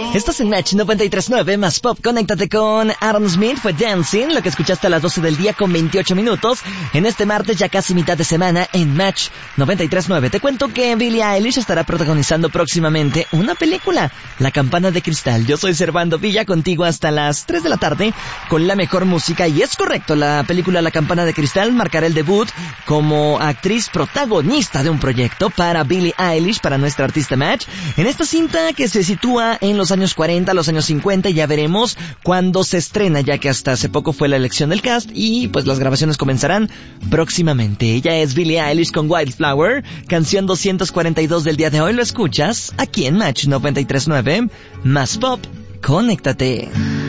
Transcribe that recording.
Estás en Match 93.9 más Pop. Conéctate con Aaron Smith, fue Dancing, lo que escuchaste a las 12 del día con 28 minutos. En este martes, ya casi mitad de semana, en Match 93.9. Te cuento que Billie Eilish estará protagonizando próximamente una película, La Campana de Cristal. Yo soy Servando Villa, contigo hasta las 3 de la tarde con la mejor música. Y es correcto, la película La Campana de Cristal marcará el debut como actriz protagonista de un proyecto para Billie Eilish, para nuestra artista Match. En esta cinta que se sitúa en los años 40, los años 50, ya veremos cuándo se estrena, ya que hasta hace poco fue la elección del cast y pues las grabaciones comenzarán próximamente. Ella es Billie Eilish con Wildflower, canción 242 del día de hoy. Lo escuchas aquí en Match 93.9 más Pop. Conéctate.